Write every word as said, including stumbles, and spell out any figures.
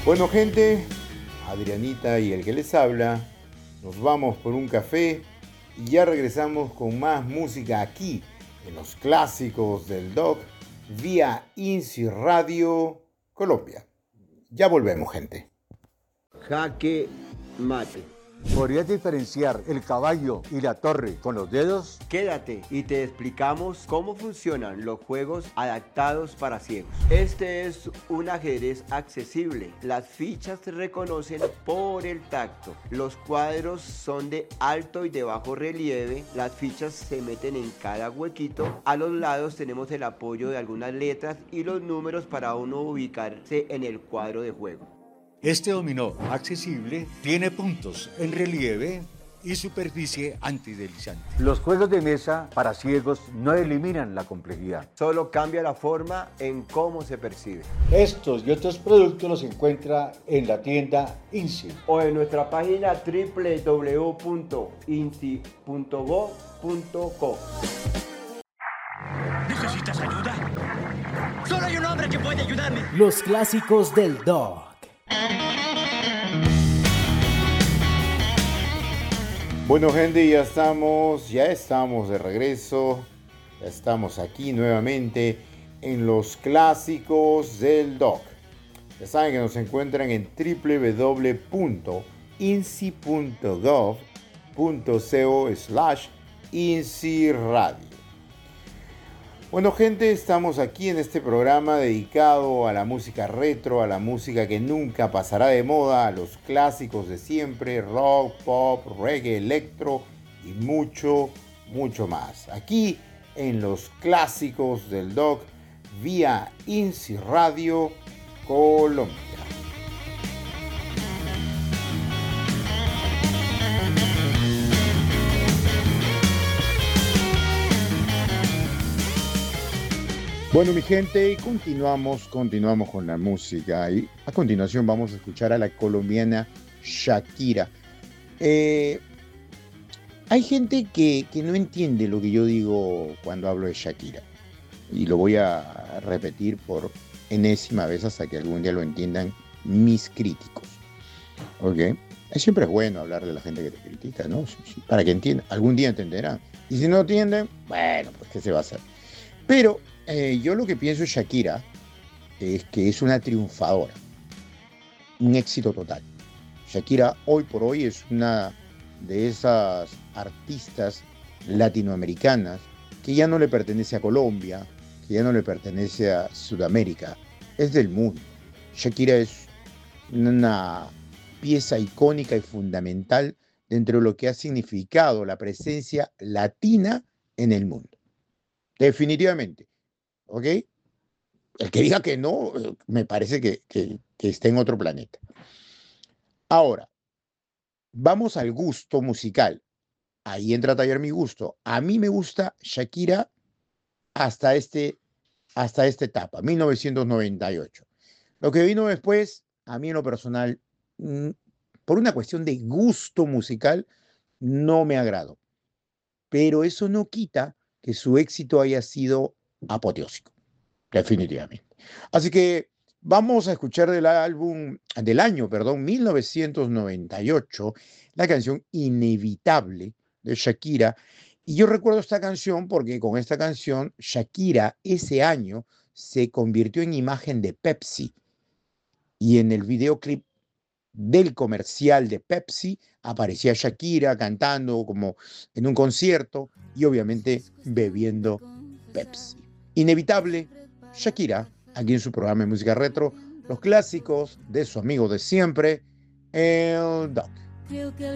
Bueno, gente, Adrianita y el que les habla, nos vamos por un café y ya regresamos con más música aquí en los clásicos del Doc vía INSI Radio Colombia. Ya volvemos, gente. Jaque mate. ¿Podrías diferenciar el caballo y la torre con los dedos? Quédate y te explicamos cómo funcionan los juegos adaptados para ciegos. Este es un ajedrez accesible. Las fichas se reconocen por el tacto. Los cuadros son de alto y de bajo relieve. Las fichas se meten en cada huequito. A los lados tenemos el apoyo de algunas letras y los números para uno ubicarse en el cuadro de juego. Este dominó accesible tiene puntos en relieve y superficie antideslizante. Los juegos de mesa para ciegos no eliminan la complejidad. Solo cambia la forma en cómo se percibe. Estos y otros productos los encuentra en la tienda INSI o en nuestra página doble u doble u doble u punto insi punto go punto co. ¿Necesitas ayuda? Solo hay un hombre que puede ayudarme. Los clásicos del Doc. Bueno, gente, ya estamos, ya estamos de regreso, ya estamos aquí nuevamente en los clásicos del Doc. Ya saben que nos encuentran en doble u doble u doble u punto insi punto gov punto co slash INSI Radio. Bueno, gente, estamos aquí en este programa dedicado a la música retro, a la música que nunca pasará de moda, a los clásicos de siempre, rock, pop, reggae, electro y mucho, mucho más. Aquí en los clásicos del Doc vía INSI Radio Colombia. Bueno, mi gente, continuamos, continuamos con la música y a continuación vamos a escuchar a la colombiana Shakira. Eh, hay gente que, que no entiende lo que yo digo cuando hablo de Shakira y lo voy a repetir por enésima vez hasta que algún día lo entiendan mis críticos. ¿Ok? Siempre es bueno hablar de la gente que te critica, ¿no? Para que entiendan, algún día entenderán. Y si no entienden, bueno, pues ¿qué se va a hacer? Pero Eh, yo lo que pienso de Shakira es que es una triunfadora, un éxito total. Shakira hoy por hoy es una de esas artistas latinoamericanas que ya no le pertenece a Colombia, que ya no le pertenece a Sudamérica, es del mundo. Shakira es una pieza icónica y fundamental dentro de lo que ha significado la presencia latina en el mundo. Definitivamente. ¿Ok? El que diga que no, me parece que, que, que está en otro planeta. Ahora, vamos al gusto musical. Ahí entra a tallar mi gusto. A mí me gusta Shakira hasta, este, hasta esta etapa, mil novecientos noventa y ocho. Lo que vino después, a mí en lo personal, por una cuestión de gusto musical, no me agradó. Pero eso no quita que su éxito haya sido apoteósico, definitivamente. Así que vamos a escuchar del álbum, del año, perdón, mil novecientos noventa y ocho, la canción Inevitable de Shakira. Y yo recuerdo esta canción porque con esta canción Shakira ese año se convirtió en imagen de Pepsi. Y en el videoclip del comercial de Pepsi aparecía Shakira cantando como en un concierto y obviamente bebiendo Pepsi. Inevitable, Shakira, aquí en su programa de música retro, los clásicos de su amigo de siempre, el Doc. Creo que